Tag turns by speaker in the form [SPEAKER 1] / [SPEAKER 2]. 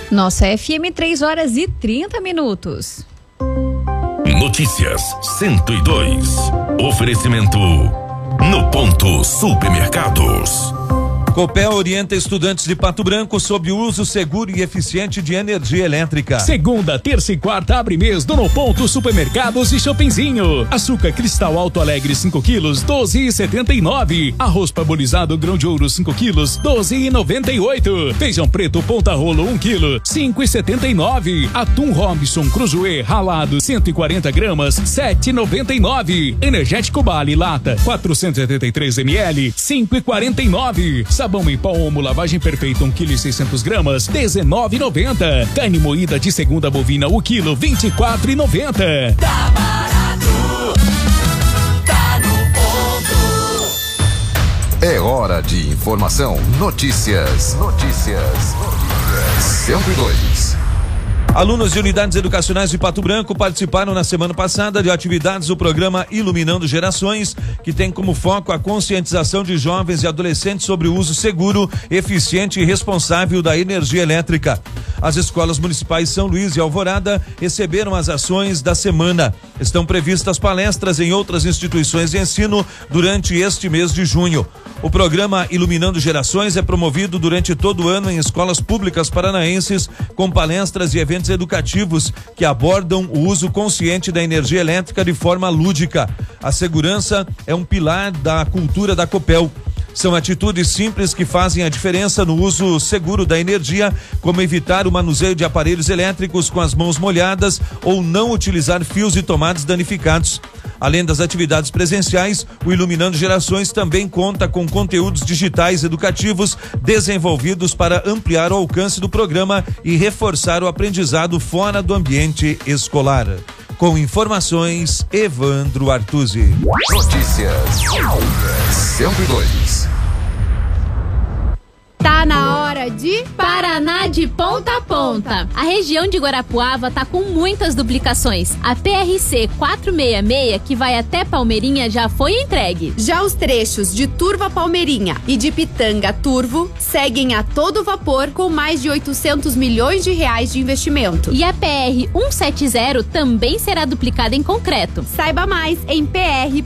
[SPEAKER 1] Nossa FM, 3h30.
[SPEAKER 2] Notícias 102. Oferecimento No Ponto Supermercados.
[SPEAKER 3] Copel orienta estudantes de Pato Branco sobre o uso seguro e eficiente de energia elétrica.
[SPEAKER 4] Segunda, terça e quarta abre mês do No Ponto Supermercados e Shoppingzinho. Açúcar Cristal Alto Alegre 5 quilos, 12,79. Arroz parbolizado grão de ouro 5 quilos, 12,98. Feijão preto Ponta Rolo 1 quilo, 5,79. Atum Robinson Cruzoé ralado 140 gramas, 7,99. Energético Bali lata 483 ml, 5,49. Sabão em pó Omo lavagem perfeita 1 kg e 600 gramas, 19,90. Carne moída de segunda bovina o quilo, 24,90.
[SPEAKER 5] Tá barato, tá no ponto.
[SPEAKER 6] É hora de informação. Notícias 102.
[SPEAKER 3] Alunos de unidades educacionais de Pato Branco participaram na semana passada de atividades do programa Iluminando Gerações, que tem como foco a conscientização de jovens e adolescentes sobre o uso seguro, eficiente e responsável da energia elétrica. As escolas municipais São Luís e Alvorada receberam as ações da semana. Estão previstas palestras em outras instituições de ensino durante este mês de junho. O programa Iluminando Gerações é promovido durante todo o ano em escolas públicas paranaenses, com palestras e eventos educativos que abordam o uso consciente da energia elétrica de forma lúdica. A segurança é um pilar da cultura da Copel. São atitudes simples que fazem a diferença no uso seguro da energia, como evitar o manuseio de aparelhos elétricos com as mãos molhadas ou não utilizar fios e tomadas danificados. Além das atividades presenciais, o Iluminando Gerações também conta com conteúdos digitais educativos desenvolvidos para ampliar o alcance do programa e reforçar o aprendizado fora do ambiente escolar. Com informações, Evandro Artuzzi.
[SPEAKER 6] Notícias 102.
[SPEAKER 7] Tá na hora de Paraná de ponta a ponta. A região de Guarapuava tá com muitas duplicações. A PRC 466, que vai até Palmeirinha, já foi entregue.
[SPEAKER 8] Já os trechos de Turva Palmeirinha e de Pitanga Turvo seguem a todo vapor, com mais de 800 milhões de reais de investimento.
[SPEAKER 7] E a PR 170 também será duplicada em concreto.
[SPEAKER 8] Saiba mais em PR